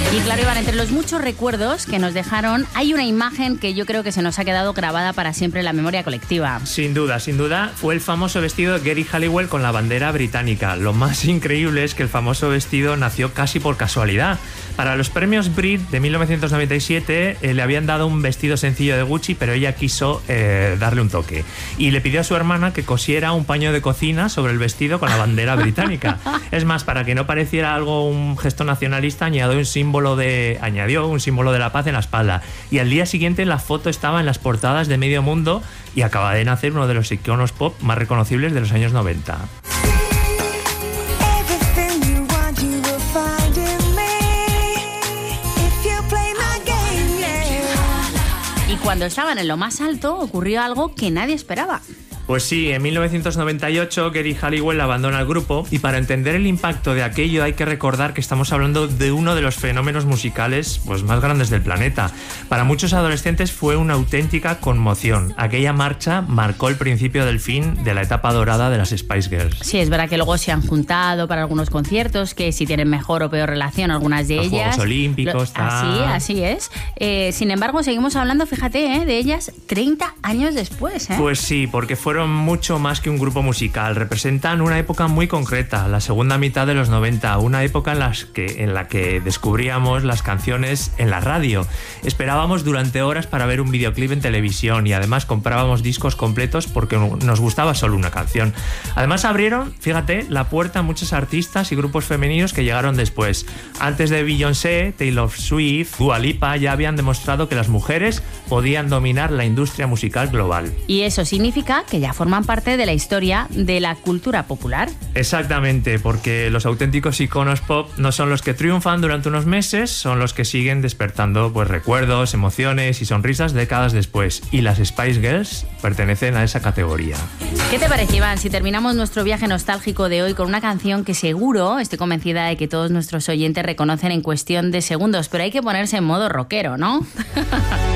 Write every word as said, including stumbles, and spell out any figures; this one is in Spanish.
Y claro, Iván, entre los muchos recuerdos que nos dejaron, hay una imagen que yo creo que se nos ha quedado grabada para siempre en la memoria colectiva. Sin duda, sin duda, fue el famoso vestido de Geri Halliwell con la bandera británica. Lo más increíble es que el famoso vestido nació casi por casualidad. Para los premios Brit de mil novecientos noventa y siete eh, le habían dado un vestido sencillo de Gucci, pero ella quiso eh, darle un toque. Y le pidió a su hermana que cosiera un paño de cocina sobre el vestido con la bandera británica. Es más, para que no pareciera algo, un gesto nacionalista, añadió un símbolo de, añadió un símbolo de la paz en la espalda. Y al día siguiente la foto estaba en las portadas de medio mundo y acaba de nacer uno de los iconos pop más reconocibles de los años noventa. Y cuando estaban en lo más alto ocurrió algo que nadie esperaba. Pues sí, en mil novecientos noventa y ocho Geri Halliwell abandona el grupo y para entender el impacto de aquello hay que recordar que estamos hablando de uno de los fenómenos musicales pues, más grandes del planeta. Para muchos adolescentes fue una auténtica conmoción. Aquella marcha marcó el principio del fin de la etapa dorada de las Spice Girls. Sí, es verdad que luego se han juntado para algunos conciertos, que si tienen mejor o peor relación algunas de los ellas. Juegos Olímpicos. Lo, así, así es. Eh, sin embargo, seguimos hablando, fíjate, eh, de ellas treinta años después. ¿eh? Pues sí, porque fueron mucho más que un grupo musical. Representan una época muy concreta, la segunda mitad de los noventa, una época en, las que, en la que descubríamos las canciones en la radio. Esperábamos durante horas para ver un videoclip en televisión y además comprábamos discos completos porque nos gustaba solo una canción. Además abrieron, fíjate, la puerta a muchos artistas y grupos femeninos que llegaron después. Antes de Beyoncé, Taylor Swift, Dua Lipa ya habían demostrado que las mujeres podían dominar la industria musical global. Y eso significa que ya forman parte de la historia de la cultura popular. Exactamente, porque los auténticos iconos pop no son los que triunfan durante unos meses, son los que siguen despertando pues, recuerdos, emociones y sonrisas décadas después. Y las Spice Girls pertenecen a esa categoría. ¿Qué te parece, Iván, si terminamos nuestro viaje nostálgico de hoy con una canción que seguro, estoy convencida de que todos nuestros oyentes reconocen en cuestión de segundos, pero hay que ponerse en modo rockero, ¿no?